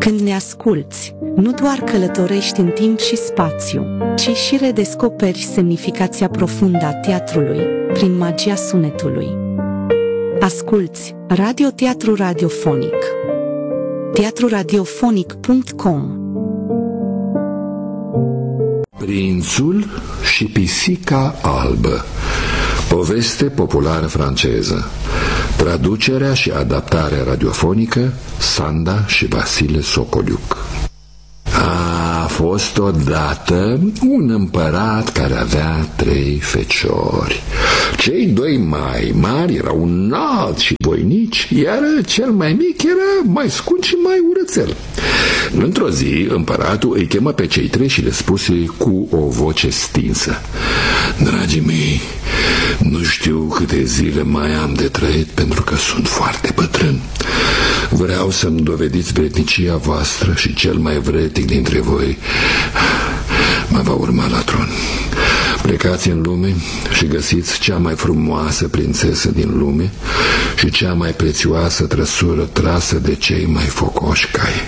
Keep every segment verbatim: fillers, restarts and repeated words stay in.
Când ne asculți, nu doar călătorești în timp și spațiu, ci și redescoperi semnificația profundă a teatrului, prin magia sunetului. Asculți Radio-Teatru Radiofonic. teatru radiofonic punct com. Prințul și pisica albă. Poveste populară franceză. Traducerea și adaptarea radiofonică Sanda și Vasile Socoliuc. A fost odată un împărat care avea trei feciori. Cei doi mai mari erau înalți și voinici, iar cel mai mic era mai scund și mai urățel. Într-o zi, împăratul îi chemă pe cei trei și le spuse cu o voce stinsă: Dragii mei, nu știu câte zile mai am de trăit, pentru că sunt foarte bătrân. Vreau să-mi dovediți vrednicia voastră și cel mai vrednic dintre voi mă va urma la tron. Plecați în lume și găsiți cea mai frumoasă prințesă din lume și cea mai prețioasă trăsură trasă de cei mai focoși cai.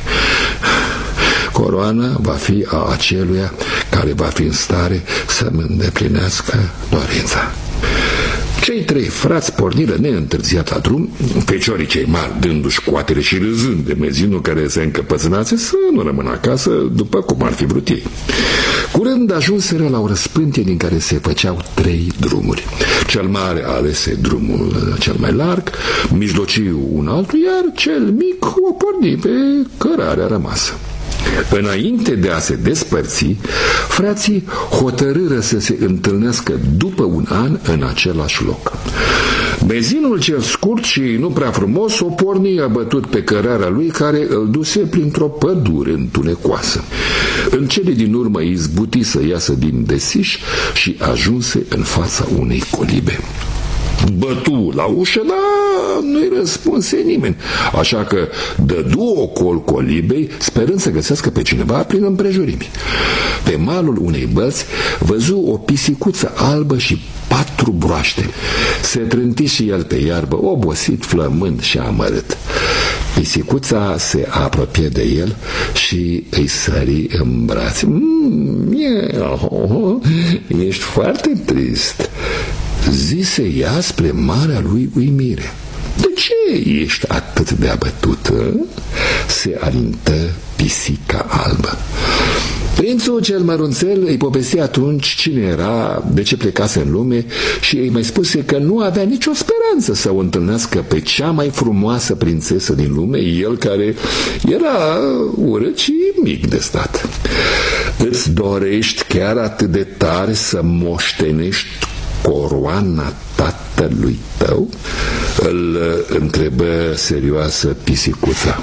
Coroana va fi a aceluia care va fi în stare să-mi îndeplinească dorința. Cei trei frați porniră neîntârziat la drum, feciorii cei mari dându-și coatele și râzând de mezinul care se încăpățânase să nu rămână acasă după cum ar fi vrut ei. Curând ajunseră la o răspântie din care se făceau trei drumuri. Cel mare alese drumul cel mai larg, mijlociu un altul, iar cel mic o porni pe cărarea rămasă. Înainte de a se despărți, frații hotărâră să se întâlnească după un an în același loc. Mezinul cel scurt și nu prea frumos o porni abătut pe cărarea lui, care îl duse printr-o pădure întunecoasă. În cele din urmă izbuti să iasă din desiș și ajunse în fața unei colibe. Bătu la ușă, dar nu-i răspunse nimeni, așa că dădu ocol colibei, sperând să găsească pe cineva prin împrejurimi. Pe malul unei bălți văzu o pisicuță albă și patru broaște. Se trânti și el pe iarbă, obosit, flămând și amărât. Pisicuța se apropie de el și îi sări în brațe. Mm, oh, ești foarte trist, zise ea spre marea lui uimire. De ce ești atât de abătută? Se alintă pisica albă. Prințul cel mărunțel îi povesti atunci cine era, de ce plecase în lume și îi mai spuse că nu avea nicio speranță să o întâlnească pe cea mai frumoasă prințesă din lume, el care era urât și mic de stat. Îți dorești chiar atât de tare să moștenești coroana tatălui tău? Îl întrebă serioasă pisicuța.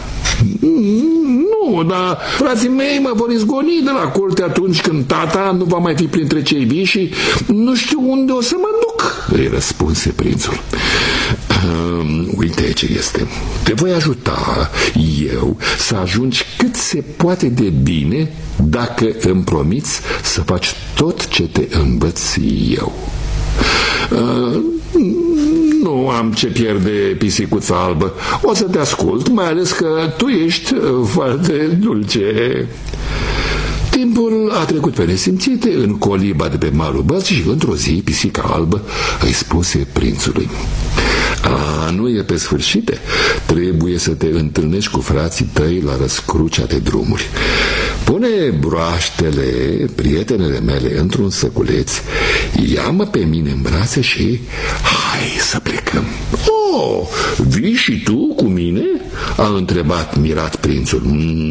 Nu, dar frații mei mă vor izgoni de la curte atunci când tata nu va mai fi printre cei vii și nu știu unde o să mă duc, îi răspunse prințul. Uite ce este. Te voi ajuta eu să ajungi cât se poate de bine dacă îmi promiți să faci tot ce te învăț eu. Uh, nu am ce pierde, pisicuța albă. O să te ascult, mai ales că tu ești foarte dulce. Timpul a trecut pe nesimțite în coliba de pe malul bălții și într-o zi pisica albă îi spuse prințului: A, nu e pe sfârșite. Trebuie să te întâlnești cu frații tăi la răscrucea de drumuri. Pune broaștele, prietenele mele, într-un săculeț, ia-mă pe mine în brațe și hai să plecăm. Oh, vii și tu cu mine? A întrebat mirat prințul.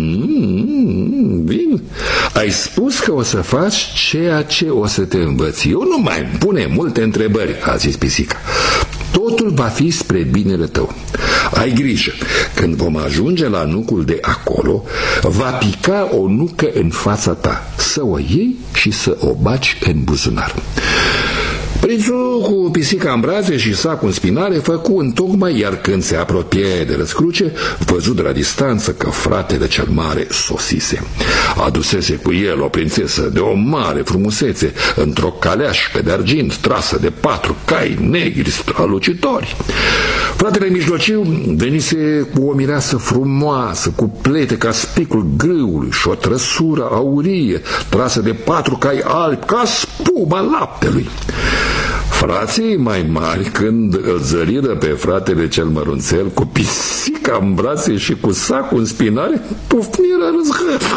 Mm, vin. Ai spus că o să faci ceea ce o să te învăț eu. Nu mai pune multe întrebări, a zis pisica. Totul va fi spre binele tău. Ai grijă, când vom ajunge la nucul de acolo, va pica o nucă în fața ta. Să o iei și să o baci în buzunar. Prințul, cu pisica în brațe și sacul în spinare, făcu întocmai, iar când se apropie de răscruce, văzut de la distanță că fratele cel mare sosise. Adusese cu el o prințesă de o mare frumusețe, într-o caleașcă de argint trasă de patru cai negri strălucitori. Fratele mijlociu venise cu o mireasă frumoasă, cu plete ca spicul grâului și o trăsură aurie, trasă de patru cai albi, ca spuma laptelui. Frații mai mari, când îl zăriră pe fratele cel mărunțel cu pisica în brațe și cu sacul în spinare, pufniră râs.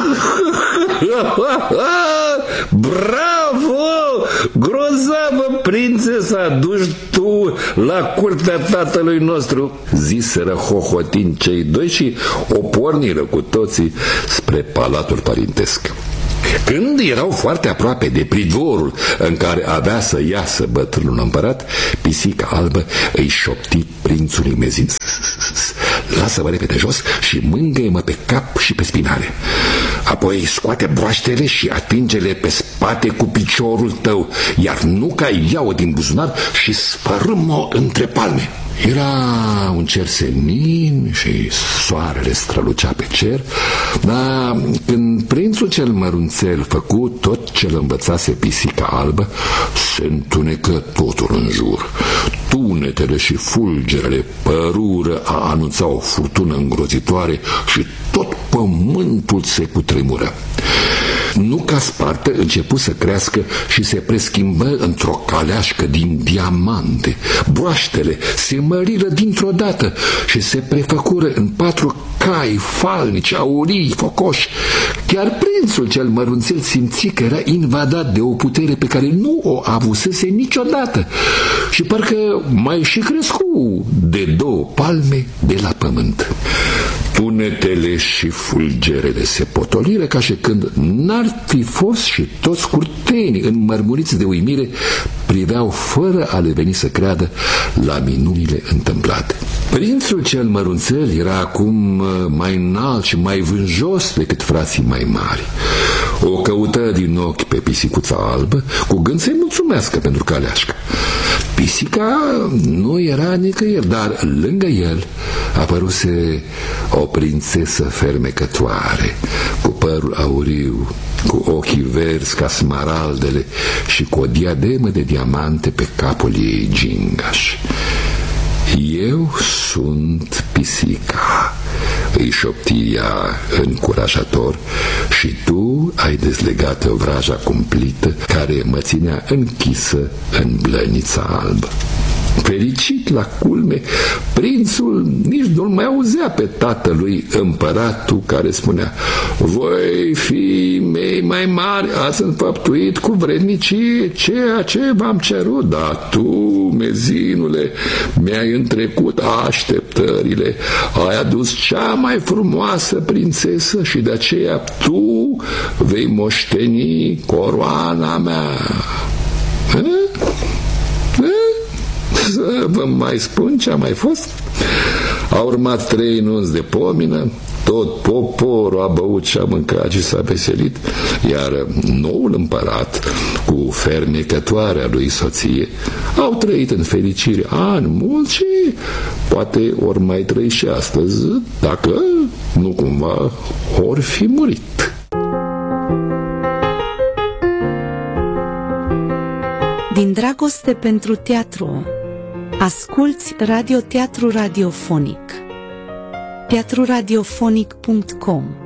Bravo! Grozavă prințesa, duci tu la curtea tatălui nostru, ziseră hohotind cei doi și o porniră cu toții spre palatul părintesc. Când erau foarte aproape de pridvorul în care avea să iasă bătrânul împărat, pisica albă îi șopti prințului mezin: lasă-mă repede jos și mângâie-mă pe cap și pe spinare. Apoi scoate broaștele și atinge-le pe spate cu piciorul tău, iar nuca ia-o din buzunar și sfărâm-o între palme. Era un cer senin și soarele strălucea pe cer, dar când prințul cel mărunțel făcu tot ce îl învățase pisica albă, se întunecă totul în jur. Tunetele și fulgerele părură a anunța o furtună îngrozitoare și tot pământul se cutremură. Nuca spartă începu să crească și se preschimbă într-o caleașcă din diamante. Broaștele se măriră dintr-o dată și se prefăcură în patru cai falnici, aurii, focoși. Chiar prințul cel mărunțel simți că era invadat de o putere pe care nu o avusese niciodată și parcă mai și crescu de două palme de la pământ. Tunetele și fulgerele se potoliră ca și când n-ar fi fost și toți curtenii înmărmuriți de uimire priveau fără a le veni să creadă la minunile întâmplate. Prințul cel mărunțel era acum mai înalt și mai vânjos decât frații mai mari. O căută din ochi pe pisicuța albă cu gând să-i mulțumească pentru caleașcă. Pisica nu era nicăieri, dar lângă el apăruse o prințesă fermecătoare, cu părul auriu, cu ochii verzi ca smaraldele și cu o diademă de diamante pe capul ei gingaș. Eu sunt pisica, îi șopti ea încurajator, și tu ai dezlegat vraja cumplită care mă ținea închisă în blănița albă. Fericit la culme, prințul nici nu-l mai auzea pe tatălui împăratul care spunea: voi, fiii mei mai mari, ați înfăptuit cu vrednicie ceea ce v-am cerut, dar tu, mezinule, mi-ai întrecut așteptările, ai adus cea mai frumoasă prințesă și de aceea tu vei moșteni coroana mea. Ha? Ha? Să vă mai spun ce a mai fost? A urmat trei nunți de pomină, tot poporul a băut și a mâncat și s-a veselit, iar noul împărat cu fermecătoarea lui soție au trăit în fericire ani mulți și poate ori mai trăi și astăzi, dacă nu cumva ori fi murit. Din dragoste pentru teatru, asculți Radioteatru Radiofonic. teatru radiofonic punct com